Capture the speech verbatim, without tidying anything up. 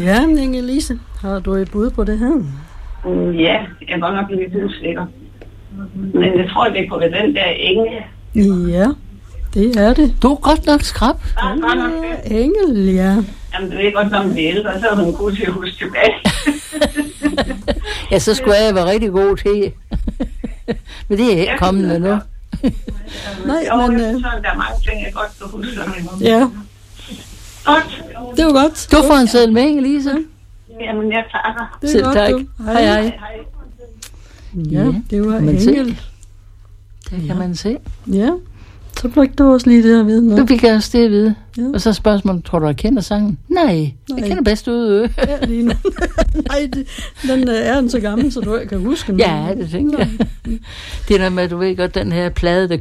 Ja, Inge-Lise, har du et bud på det her? Mm, ja, jeg er godt nok lidt usikker. Men jeg tror, det er på den der Engel. Ja, det er det. Du er godt nok skrab. Ja, godt nok det. Engel, ja. Jamen, det er godt, når man bliver ældre, så er hun god til at huske tilbage. Ja, så skulle jeg være rigtig god til. Men det er ikke kommende nu. Nej, jo, men... Jeg Øh... synes, der er mange ting, jeg godt kan huske. Ja. Godt. Det var godt. Du får en seddel med, Inge-Lise. Jamen, jeg takker. Det er Selv godt, tak. du. Hej, hej. Hej. Ja, det var Kan man se? Engel. Det kan man se. Ja, så fik du også lige det at vide nu. Du fik også det at vide. Ja. Og så spørgsmålet, tror du, jeg kender sangen? Nej, Nej. jeg kender bedst ude. Ja, lige nu. Nej, det, den øh, er den så gammel, så du ikke kan huske den. Ja, det tænker jeg. Det er noget med, at du ved godt, den her plade, der